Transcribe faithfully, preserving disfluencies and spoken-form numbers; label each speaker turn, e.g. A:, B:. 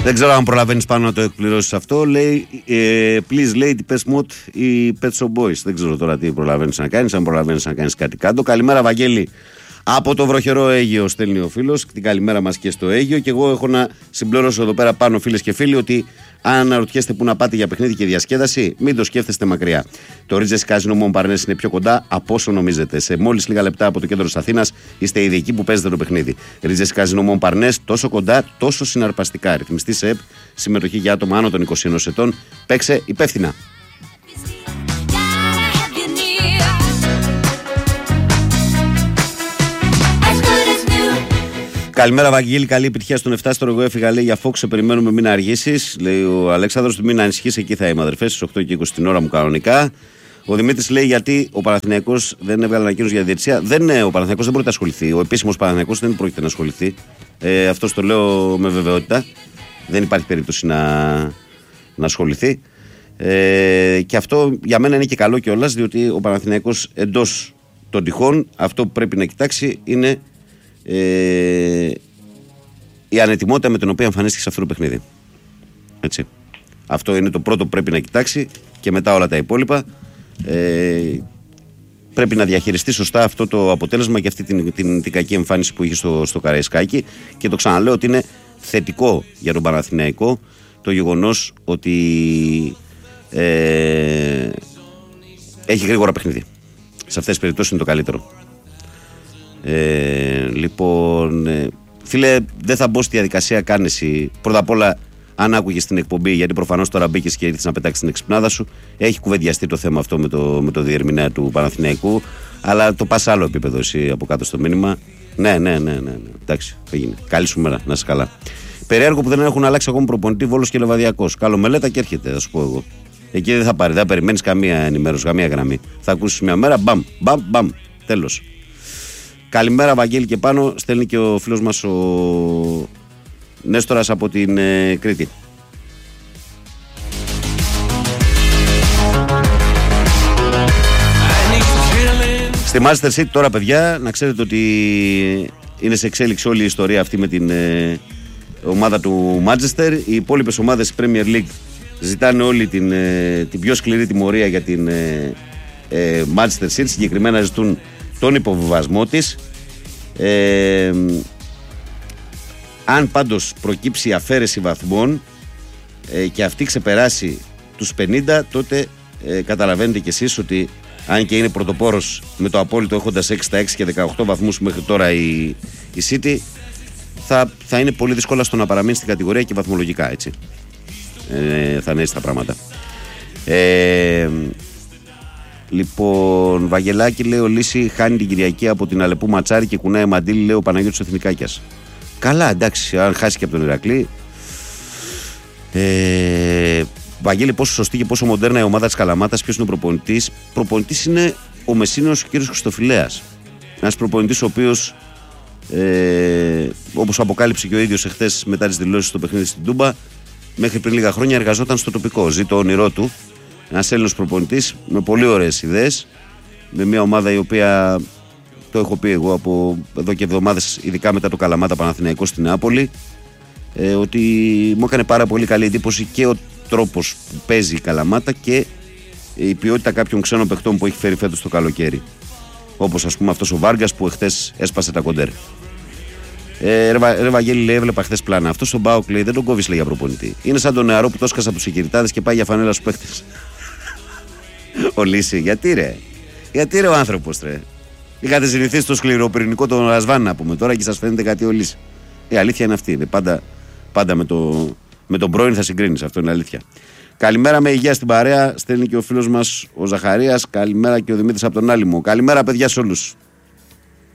A: Δεν ξέρω αν προλαβαίνεις πάνω να το εκπληρώσεις αυτό. Λέει, ε, please, λέει, τι Pet Mod ή Pet Shop Boys. Δεν ξέρω τώρα τι προλαβαίνεις να κάνεις, αν προλαβαίνεις να κάνεις κάτι κάτω. Καλημέρα, Βαγγέλη. Από το βροχερό Αίγυο στέλνει ο φίλος. Την καλημέρα μας και στο Αίγυο. Και εγώ έχω να συμπληρώσω εδώ πέρα πάνω, φίλες και φίλοι, ότι αν αναρωτιέστε πού να πάτε για παιχνίδι και διασκέδαση, μην το σκέφτεστε μακριά. Το Regency Casino Montparnasse είναι πιο κοντά από όσο νομίζετε. Σε μόλις λίγα λεπτά από το κέντρο της Αθήνας είστε ήδη εκεί που παίζετε το παιχνίδι. Regency Casino Montparnasse, τόσο κοντά, τόσο συναρπαστικά. Ρυθμιστή σε ΕΠ, συμμετοχή για άτομα άνω των είκοσι ενός ετών. Παίξε υπεύθυνα. Καλημέρα, Βαγγέλη. Καλή επιτυχία στον εφτάστερο. Εγώ έφυγα, λέει, για Fox. Σε περιμένουμε, μην αργήσεις. Λέει ο Αλέξανδρος, μην ανησυχείς, εκεί θα είμαι, αδερφέ. Στις οκτώ και είκοσι την ώρα μου κανονικά. Ο Δημήτρης λέει, γιατί ο Παναθηναϊκός δεν έβγαλε ανακοίνωση για διαιτησία. Δεν, ο Παναθηναϊκός δεν πρόκειται να ασχοληθεί. Ο επίσημος Παναθηναϊκός δεν πρόκειται να ασχοληθεί. Ε, αυτό το λέω με βεβαιότητα. Δεν υπάρχει περίπτωση να, να ασχοληθεί. Ε, και αυτό για μένα είναι και καλό κιόλας, διότι ο Παναθηναϊκός εντός των τυχών αυτό που πρέπει να κοιτάξει είναι. Ε, η ανετοιμότητα με την οποία εμφανίστηκε σε αυτό το παιχνίδι. Έτσι. Αυτό είναι το πρώτο που πρέπει να κοιτάξει και μετά όλα τα υπόλοιπα. Ε, πρέπει να διαχειριστεί σωστά αυτό το αποτέλεσμα και αυτή την, την, την κακή εμφάνιση που είχε στο, στο Καραϊσκάκι. Και το ξαναλέω ότι είναι θετικό για τον Παναθηναϊκό το γεγονός ότι ε, έχει γρήγορα παιχνίδι. Σε αυτές τις περιπτώσεις είναι το καλύτερο. Ε, λοιπόν, ε, φίλε, δεν θα μπω στη διαδικασία κάνεση. Πρώτα απ' όλα, αν άκουγες την εκπομπή, γιατί προφανώς τώρα μπήκες και ήρθες να πετάξεις την εξυπνάδα σου, έχει κουβεντιαστεί το θέμα αυτό με το, με το διερμηνέα του Παναθηναϊκού. Αλλά το πας άλλο επίπεδο εσύ από κάτω στο μήνυμα. Ναι, ναι, ναι, ναι, ναι. Εντάξει, έγινε. Καλή σου μέρα, να είσαι καλά. Περιέργο που δεν έχουν αλλάξει ακόμα προπονητή, Βόλος και Λεβαδιακός. Καλό μελέτα και έρχεται, θα σου πω εγώ. Εκεί δεν θα πάρει, δεν περιμένεις καμία ενημέρωση, καμία γραμμή. Θα ακούσεις μια μέρα, μπαμ, μπαμ, μπαμ. Τέλος. Καλημέρα, Βαγγέλη, και πάνω στέλνει και ο φίλος μας ο Νέστορας από την ε, Κρήτη. Στη Manchester City τώρα, παιδιά, να ξέρετε ότι είναι σε εξέλιξη όλη η ιστορία αυτή με την ε, ομάδα του Manchester. Οι υπόλοιπες ομάδες Premier League ζητάνε όλη την, ε, την πιο σκληρή τιμωρία για την ε, ε, Manchester City. Συγκεκριμένα ζητούν τον υποβιβασμό της. Ε, αν πάντως προκύψει αφαίρεση βαθμών ε, και αυτή ξεπεράσει τους πενήντα, τότε ε, καταλαβαίνετε κι εσείς ότι αν και είναι πρωτοπόρος με το απόλυτο έχοντας έξι στα έξι και δεκαοκτώ βαθμούς μέχρι τώρα η, η City, θα, θα είναι πολύ δύσκολα στο να παραμείνει στην κατηγορία και βαθμολογικά, έτσι. Ε, θα είναι έτσι τα πράγματα. Ε, Λοιπόν, Βαγγελάκη, λέει ο Λύση, χάνει την Κυριακή από την Αλεπού Ματσάρη και κουνάει μαντήλι, λέει ο Παναγιώτης Εθνικάκιας. Καλά, εντάξει, αν χάσει και από τον Ηρακλή. Ε, Βαγγέλη, πόσο σωστή και πόσο μοντέρνα η ομάδα της Καλαμάτας, ποιος είναι ο προπονητής. Προπονητής είναι ο Μεσσίνος, ο κύριος Χριστοφιλέας. Ένας προπονητής ο οποίος, ε, όπως αποκάλυψε και ο ίδιος εχθές μετά τις δηλώσεις στο παιχνίδι στην Τούμπα, μέχρι πριν λίγα χρόνια εργαζόταν στο τοπικό. Ζει το όνειρό του. Ένας Έλληνας προπονητής με πολύ ωραίες ιδέες, με μια ομάδα η οποία, το έχω πει εγώ από εδώ και εβδομάδες, ειδικά μετά το Καλαμάτα Παναθηναϊκό στην Νεάπολη, ε, ότι μου έκανε πάρα πολύ καλή εντύπωση και ο τρόπος που παίζει η Καλαμάτα και η ποιότητα κάποιων ξένων παιχτών που έχει φέρει φέτος το καλοκαίρι. Όπως ας πούμε αυτός ο Βάργκας που εχθές έσπασε τα κοντέρ. Ε, ρε Βαγγέλη, λέει, έβλεπα χθες πλάνα. Αυτό στον Μπάουκ, λέει, δεν τον κόβεις, λέει, για προπονητή. Είναι σαν τον νεαρό που το έσκασε από τους securities και πάει για φανέλα στους παίχτες. Ο Λύση, γιατί ρε, γιατί ρε ο άνθρωπος, ρε. Είχατε συνηθίσει το σκληροπυρηνικό τον Ρασβάν, να πούμε τώρα, και σας φαίνεται κάτι ο Λύση. Η αλήθεια είναι αυτή. Είναι πάντα, πάντα με, το, με τον πρώην θα συγκρίνεις. Αυτό είναι αλήθεια. Καλημέρα, με υγεία στην παρέα. Στέλνει και ο φίλος μας ο Ζαχαρίας. Καλημέρα και ο Δημήτρης από τον Άλυμο. Καλημέρα, παιδιά, σε όλους.